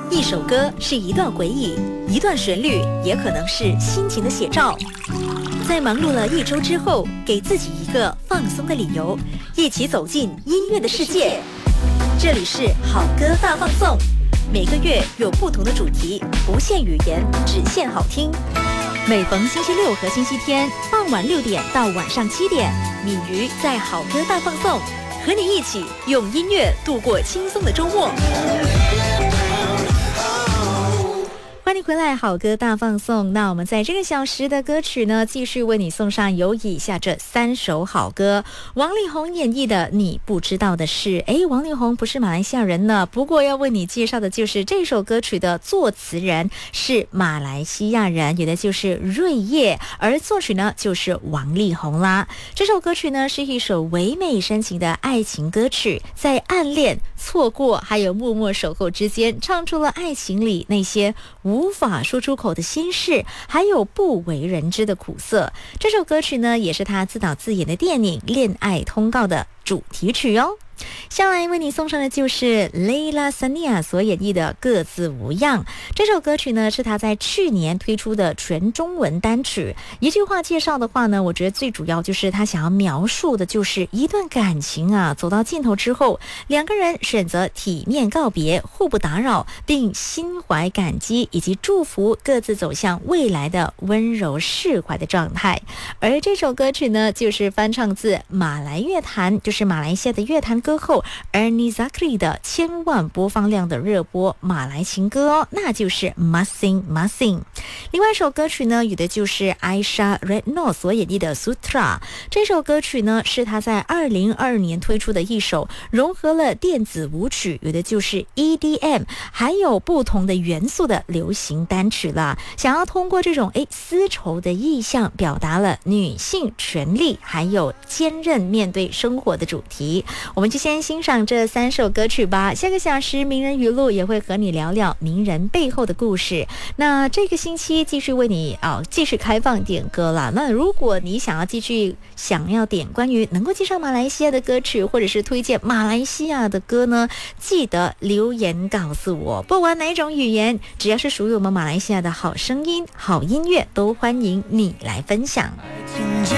一首歌是一段回忆，一段旋律也可能是心情的写照。在忙碌了一周之后，给自己一个放松的理由，一起走进音乐的世界。这里是好歌大放送，每个月有不同的主题，不限语言，只限好听。每逢星期六和星期天傍晚6点到晚上7点，敏瑜在好歌大放送，和你一起用音乐度过轻松的周末。欢迎回来，好歌大放送。那我们在这个小时的歌曲呢，继续为你送上有以下这3首好歌。王力宏演绎的《你不知道的事》。王力宏不是马来西亚人呢，不过要为你介绍的就是这首歌曲的作词人是马来西亚人，也的就是瑞叶，而作曲呢就是王力宏啦。这首歌曲呢是一首唯美深情的爱情歌曲，在暗恋、错过还有默默守候之间，唱出了爱情里那些无法说出口的心事，还有不为人知的苦涩。这首歌曲呢，也是他自导自演的电影《恋爱通告》的主题曲哦。下来为你送上的就是蕾拉·萨尼亚所演绎的《各自无恙》。这首歌曲呢是他在去年推出的全中文单曲。一句话介绍的话呢，我觉得最主要就是他想要描述的就是一段感情啊，走到尽头之后，两个人选择体面告别，互不打扰，并心怀感激以及祝福各自走向未来的温柔释怀的状态。而这首歌曲呢，就是翻唱自马来乐坛，就是马来西亚的乐坛歌后 Ernie Zakri 的千万播放量的热播马来情歌哦，那就是 Masing Masing。 另外一首歌曲呢，有的就是 Aisha Redno 所演绎的 Sutra。 这首歌曲呢是他在2022年推出的一首融合了电子舞曲，有的就是 EDM 还有不同的元素的流行单曲啦。想要通过这种丝绸的意象，表达了女性权利还有坚韧面对生活的主题。我们就先欣赏这3首歌曲吧。下个小时名人语录也会和你聊聊名人背后的故事。那这个星期继续为你继续开放点歌了。那如果你想要点关于能够介绍马来西亚的歌曲，或者是推荐马来西亚的歌呢，记得留言告诉我。不管哪一种语言，只要是属于我们马来西亚的好声音、好音乐，都欢迎你来分享。 听见